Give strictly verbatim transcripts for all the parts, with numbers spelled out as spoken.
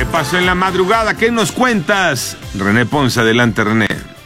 pasó en la madrugada? ¿Qué nos cuentas? René Ponce, adelante, René.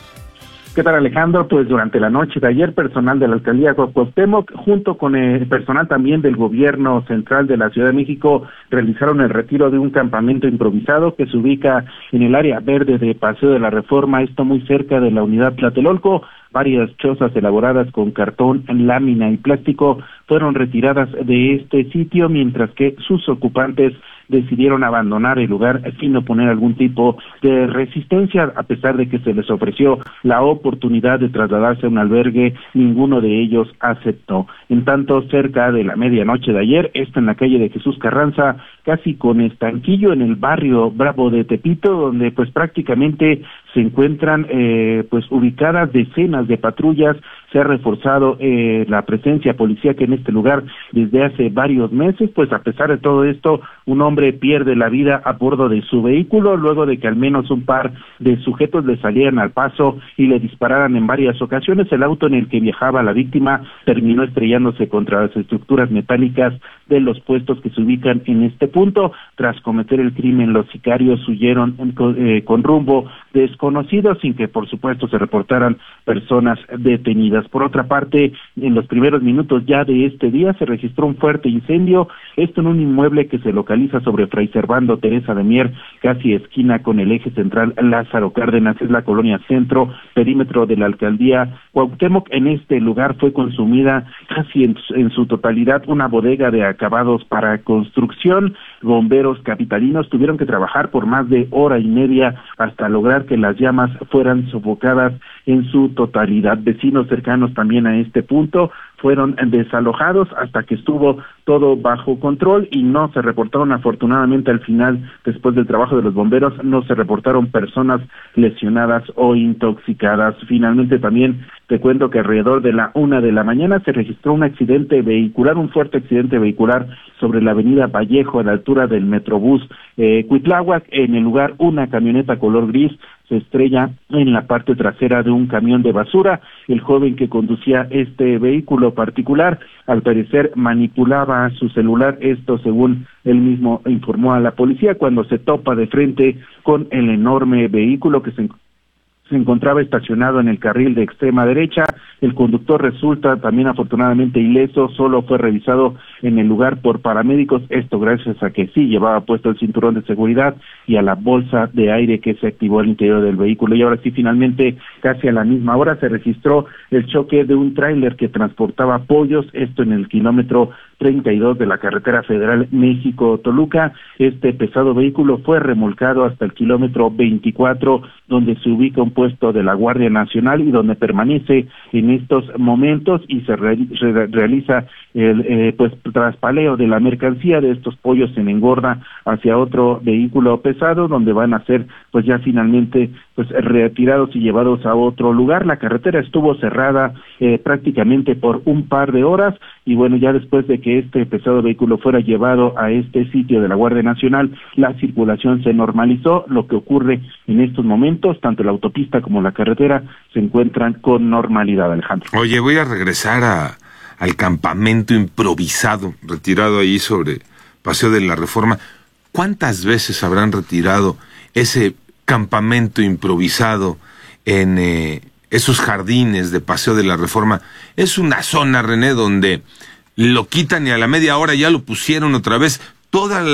¿Qué tal, Alejandro? Pues durante la noche de ayer, personal de la alcaldía Cuauhtémoc, junto con el personal también del gobierno central de la Ciudad de México, realizaron el retiro de un campamento improvisado que se ubica en el área verde de Paseo de la Reforma, esto muy cerca de la unidad Tlatelolco. Varias chozas elaboradas con cartón, lámina y plástico fueron retiradas de este sitio, mientras que sus ocupantes decidieron abandonar el lugar sin oponer algún tipo de resistencia, a pesar de que se les ofreció la oportunidad de trasladarse a un albergue, ninguno de ellos aceptó. En tanto, cerca de la medianoche de ayer, esto en la calle de Jesús Carranza, casi con estanquillo en el barrio Bravo de Tepito, donde pues prácticamente se encuentran eh, pues ubicadas decenas de patrullas. Se ha reforzado eh, la presencia policíaca en este lugar desde hace varios meses, pues a pesar de todo esto, un hombre pierde la vida a bordo de su vehículo, luego de que al menos un par de sujetos le salieran al paso y le dispararan en varias ocasiones. El auto en el que viajaba la víctima terminó estrellándose contra las estructuras metálicas de los puestos que se ubican en este punto. Tras cometer el crimen, los sicarios huyeron eh, con rumbo desconocido, sin que por supuesto se reportaran personas detenidas. Por otra parte, en los primeros minutos ya de este día se registró un fuerte incendio, esto en un inmueble que se localiza sobre Fray Servando Teresa de Mier, casi esquina con el eje central Lázaro Cárdenas, es la colonia Centro, perímetro de la alcaldía Cuauhtémoc. En este lugar fue consumida casi en, en su totalidad una bodega de acabados para construcción. Bomberos capitalinos tuvieron que trabajar por más de hora y media hasta lograr que las llamas fueran sofocadas en su totalidad. Vecinos cercanos también a este punto fueron desalojados hasta que estuvo todo bajo control y no se reportaron, afortunadamente al final, después del trabajo de los bomberos, no se reportaron personas lesionadas o intoxicadas. Finalmente también te cuento que alrededor de la una de la mañana se registró un accidente vehicular, un fuerte accidente vehicular sobre la avenida Vallejo a la altura del Metrobús eh, Cuitláhuac. En el lugar, una camioneta color gris se estrella en la parte trasera de un camión de basura. El joven que conducía este vehículo particular, al parecer manipulaba su celular, esto según él mismo informó a la policía, cuando se topa de frente con el enorme vehículo que se se encontraba estacionado en el carril de extrema derecha. El conductor resulta también afortunadamente ileso, solo fue revisado en el lugar por paramédicos, esto gracias a que sí llevaba puesto el cinturón de seguridad y a la bolsa de aire que se activó al interior del vehículo. Y ahora sí, finalmente, casi a la misma hora se registró el choque de un tráiler que transportaba pollos, esto en el kilómetro treinta y dos de la carretera federal México-Toluca. Este pesado vehículo fue remolcado hasta el kilómetro veinticuatro, donde se ubica un puesto de la Guardia Nacional y donde permanece en estos momentos y se re re realiza el eh, pues traspaleo de la mercancía de estos pollos en engorda hacia otro vehículo pesado, donde van a ser pues ya finalmente pues retirados y llevados a otro lugar. La carretera estuvo cerrada eh, prácticamente por un par de horas y bueno, ya después de que este pesado vehículo fuera llevado a este sitio de la Guardia Nacional, la circulación se normalizó. Lo que ocurre en estos momentos, tanto la autopista como la carretera se encuentran con normalidad, Alejandro. Oye, voy a regresar a, al campamento improvisado retirado ahí sobre Paseo de la Reforma. ¿Cuántas veces habrán retirado ese campamento improvisado en eh, esos jardines de Paseo de la Reforma? Es una zona, René, donde lo quitan y a la media hora ya lo pusieron otra vez. Toda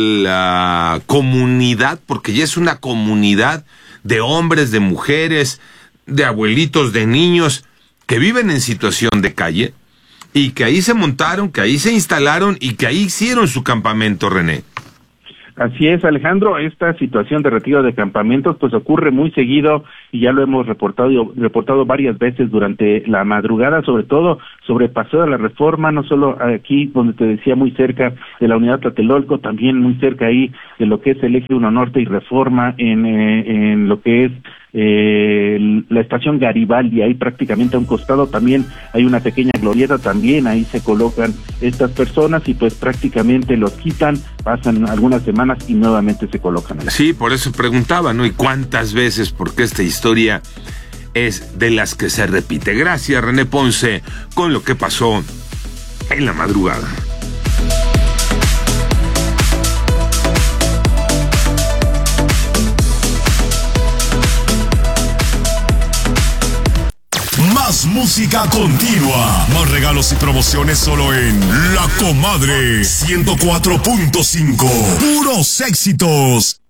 la comunidad, porque ya es una comunidad de hombres, de mujeres, de abuelitos, de niños, que viven en situación de calle y que ahí se montaron, que ahí se instalaron y que ahí hicieron su campamento, René. Así es, Alejandro, esta situación de retiro de campamentos pues ocurre muy seguido y ya lo hemos reportado reportado varias veces durante la madrugada, sobre todo sobre Paseo de la Reforma, no solo aquí donde te decía muy cerca de la unidad Tlatelolco, también muy cerca ahí de lo que es el eje uno Norte y Reforma, en, eh, en lo que es eh, la estación Garibaldi, ahí prácticamente a un costado también hay una pequeña glorieta, también ahí se colocan estas personas y pues prácticamente los quitan, pasan algunas semanas y nuevamente se colocan ahí. Sí, por eso preguntaba, ¿no? ¿Y cuántas veces? Porque esta historia es de las que se repite. Gracias, René Ponce, con lo que pasó en la madrugada. Más música continua. Más regalos y promociones solo en La Comadre ciento cuatro punto cinco. Puros éxitos.